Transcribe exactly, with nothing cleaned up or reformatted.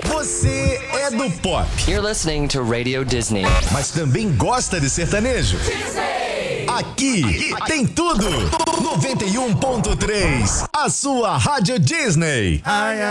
Você é do pop, You're listening to Radio Disney. mas também gosta de sertanejo? Aqui tem tudo. noventa e um ponto três, a sua Rádio Disney.